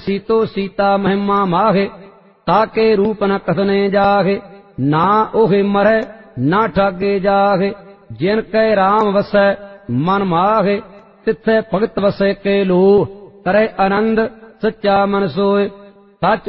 सीतो सीता महिमा माहे, ताके रूप न कसने जाहे। ना ओहे मरै ना ठागे जाहे, जिन कै राम वसै मन माहे। तिथै भगत वसै के लो, करे आनंद सच्चा मन सोए। सच